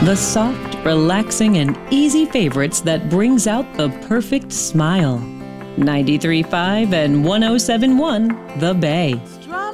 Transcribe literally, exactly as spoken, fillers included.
The soft, relaxing, and easy favorites that brings out the perfect smile. ninety-three point five and one oh seven point one The Bay.